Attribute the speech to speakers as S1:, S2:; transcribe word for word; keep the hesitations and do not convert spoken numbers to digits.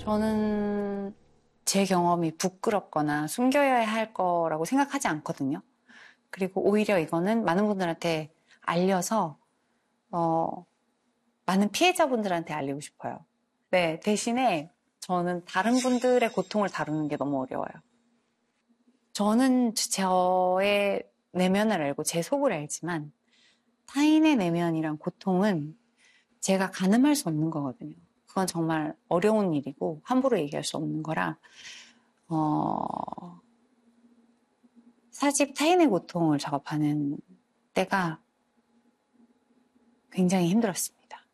S1: 저는 제 경험이 부끄럽거나 숨겨야 할 거라고 생각하지 않거든요. 그리고 오히려 이거는 많은 분들한테 알려서 어, 많은 피해자분들한테 알리고 싶어요. 네, 대신에 저는 다른 분들의 고통을 다루는 게 너무 어려워요. 저는 저의 내면을 알고 제 속을 알지만 타인의 내면이란 고통은 제가 가늠할 수 없는 거거든요. 그건 정말 어려운 일이고 함부로 얘기할 수 없는 거라 어, 사실 타인의 고통을 작업하는 때가 굉장히 힘들었습니다.